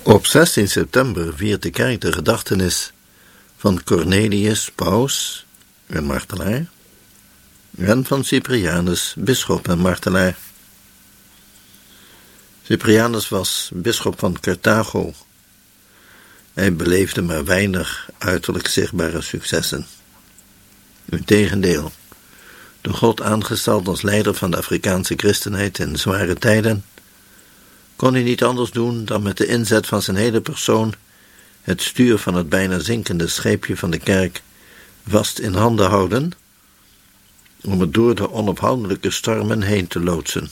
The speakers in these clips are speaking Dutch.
Op 16 september viert de kerk de gedachtenis van Cornelius, paus en martelaar, en van Cyprianus, bisschop en martelaar. Cyprianus was bisschop van Carthago. Hij beleefde maar weinig uiterlijk zichtbare successen. Integendeel, door God aangesteld als leider van de Afrikaanse christenheid in zware tijden, kon hij niet anders doen dan met de inzet van zijn hele persoon het stuur van het bijna zinkende scheepje van de kerk vast in handen houden, om het door de onophoudelijke stormen heen te loodsen.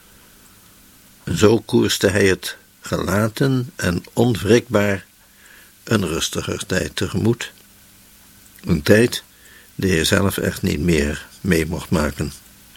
Zo koerste hij het gelaten en onwrikbaar een rustiger tijd tegemoet. Een tijd die hij zelf echt niet meer mee mocht maken.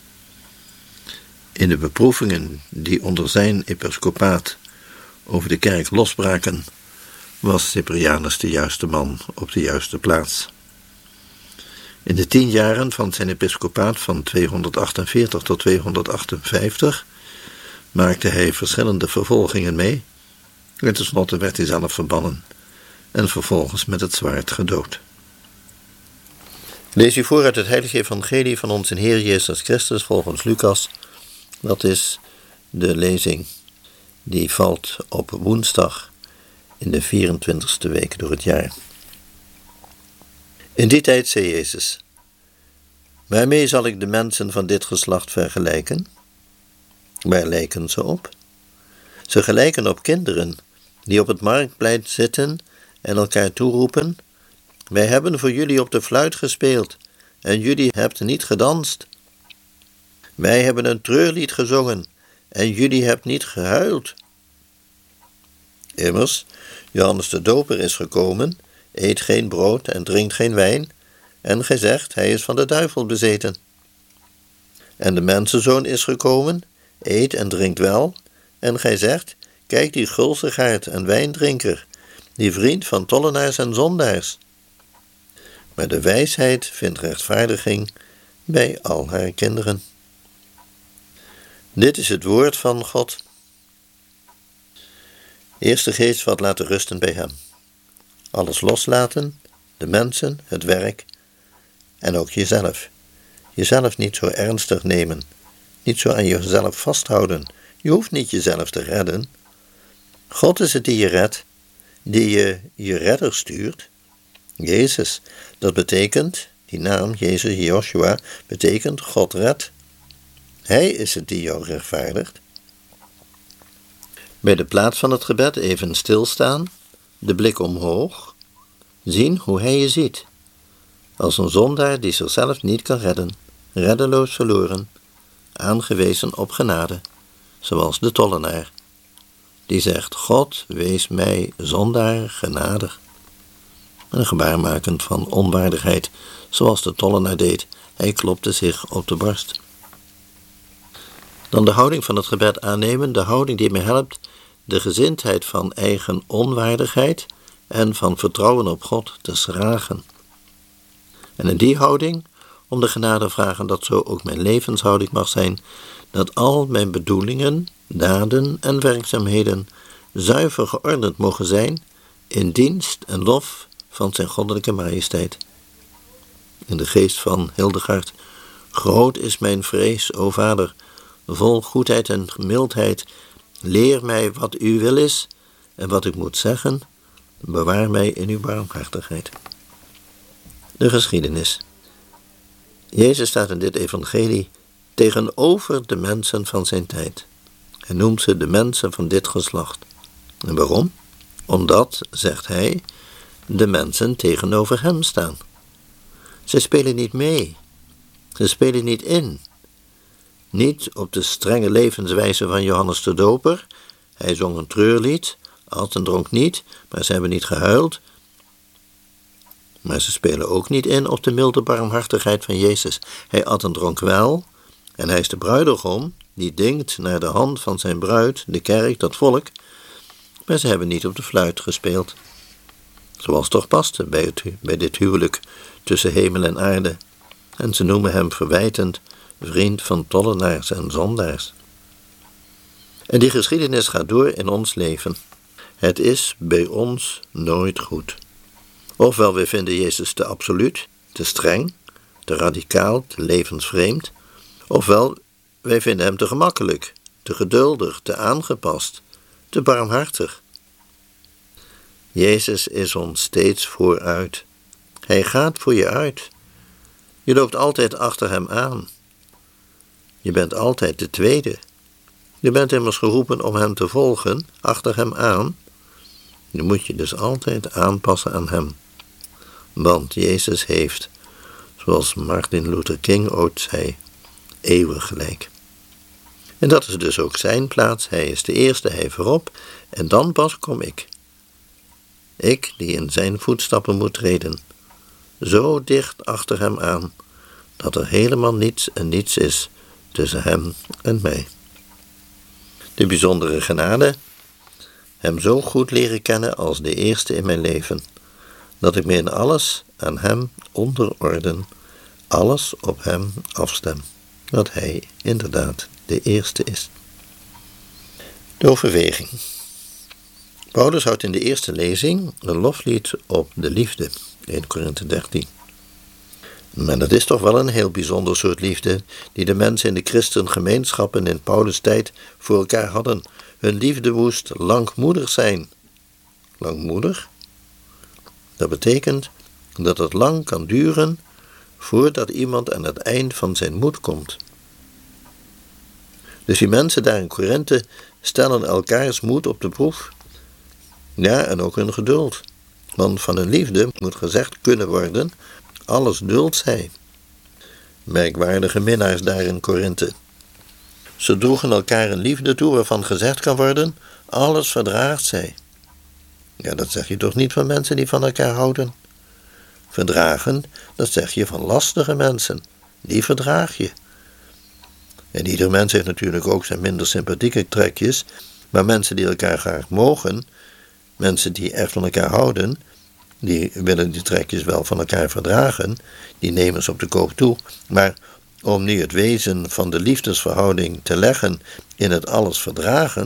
In de beproevingen die onder zijn episcopaat over de kerk losbraken, was Cyprianus de juiste man op de juiste plaats. In de 10 jaren van zijn episcopaat van 248 tot 258 maakte hij verschillende vervolgingen mee en tenslotte werd hij zelf verbannen en vervolgens met het zwaard gedood. Lees u voor uit het heilige evangelie van onze Heer Jezus Christus volgens Lucas. Dat is de lezing die valt op woensdag in de 24e week door het jaar. In die tijd zei Jezus: waarmee zal ik de mensen van dit geslacht vergelijken? Waar lijken ze op? Ze gelijken op kinderen die op het marktplein zitten en elkaar toeroepen: wij hebben voor jullie op de fluit gespeeld en jullie hebt niet gedanst. Wij hebben een treurlied gezongen en jullie hebt niet gehuild. Immers, Johannes de Doper is gekomen, eet geen brood en drinkt geen wijn, en gij zegt, hij is van de duivel bezeten. En de mensenzoon is gekomen, eet en drinkt wel, en gij zegt, kijk die gulzigaard en wijndrinker, die vriend van tollenaars en zondaars. Maar de wijsheid vindt rechtvaardiging bij al haar kinderen. Dit is het woord van God. Eerst de geest wat laten rusten bij hem. Alles loslaten, de mensen, het werk en ook jezelf. Jezelf niet zo ernstig nemen, niet zo aan jezelf vasthouden. Je hoeft niet jezelf te redden. God is het die je redt, die je redder stuurt. Jezus, dat betekent, die naam, Jezus, Joshua, betekent God redt. Hij is het die jou rechtvaardigt. Bij de plaats van het gebed even stilstaan, de blik omhoog, zien hoe hij je ziet. Als een zondaar die zichzelf niet kan redden, reddeloos verloren, aangewezen op genade, zoals de tollenaar. Die zegt, God, wees mij zondaar genadig. Een gebaar makend van onwaardigheid, zoals de tollenaar deed. Hij klopte zich op de borst. Dan de houding van het gebed aannemen, de houding die mij helpt de gezindheid van eigen onwaardigheid en van vertrouwen op God te schragen. En in die houding om de genade vragen dat zo ook mijn levenshouding mag zijn, dat al mijn bedoelingen, daden en werkzaamheden zuiver geordend mogen zijn in dienst en lof van zijn goddelijke majesteit. In de geest van Hildegard: groot is mijn vrees, o Vader, vol goedheid en mildheid, leer mij wat uw wil is en wat ik moet zeggen, bewaar mij in uw barmhartigheid. De geschiedenis. Jezus staat in dit evangelie tegenover de mensen van zijn tijd. Hij noemt ze de mensen van dit geslacht. En waarom? Omdat, zegt hij, de mensen tegenover hem staan. Ze spelen niet mee. Ze spelen niet in. Niet op de strenge levenswijze van Johannes de Doper. Hij zong een treurlied, at en dronk niet, maar ze hebben niet gehuild. Maar ze spelen ook niet in op de milde barmhartigheid van Jezus. Hij at en dronk wel, en hij is de bruidegom die dingt naar de hand van zijn bruid, de kerk, dat volk, maar ze hebben niet op de fluit gespeeld. Zoals toch paste bij dit huwelijk tussen hemel en aarde. En ze noemen hem verwijtend vriend van tollenaars en zondaars. En die geschiedenis gaat door in ons leven. Het is bij ons nooit goed. Ofwel wij vinden Jezus te absoluut, te streng, te radicaal, te levensvreemd. Ofwel wij vinden hem te gemakkelijk, te geduldig, te aangepast, te barmhartig. Jezus is ons steeds vooruit. Hij gaat voor je uit. Je loopt altijd achter hem aan. Je bent altijd de tweede. Je bent immers geroepen om hem te volgen, achter hem aan. Je moet je dus altijd aanpassen aan hem. Want Jezus heeft, zoals Martin Luther King ooit zei, eeuwig gelijk. En dat is dus ook zijn plaats. Hij is de eerste, hij voorop. En dan pas kom ik. Ik die in zijn voetstappen moet treden. Zo dicht achter hem aan, dat er helemaal niets en niets is tussen hem en mij. De bijzondere genade, hem zo goed leren kennen als de eerste in mijn leven, dat ik me in alles aan hem onderorden, alles op hem afstem, dat hij inderdaad de eerste is. De overweging. Paulus houdt in de eerste lezing een loflied op de liefde, 1 Korinthe 13. Maar dat is toch wel een heel bijzonder soort liefde die de mensen in de christengemeenschappen in Paulus' tijd voor elkaar hadden. Hun liefde moest langmoedig zijn. Langmoedig? Dat betekent dat het lang kan duren voordat iemand aan het eind van zijn moed komt. Dus die mensen daar in Korinthe stellen elkaars moed op de proef. Ja, en ook hun geduld. Want van hun liefde moet gezegd kunnen worden, alles duldt zij. Merkwaardige minnaars daar in Korinthe. Ze droegen elkaar een liefde toe waarvan gezegd kan worden, alles verdraagt zij. Ja, dat zeg je toch niet van mensen die van elkaar houden? Verdragen, dat zeg je van lastige mensen. Die verdraag je. En ieder mens heeft natuurlijk ook zijn minder sympathieke trekjes, maar mensen die elkaar graag mogen, mensen die echt van elkaar houden, die willen die trekjes wel van elkaar verdragen, die nemen ze op de koop toe. Maar om nu het wezen van de liefdesverhouding te leggen in het alles verdragen,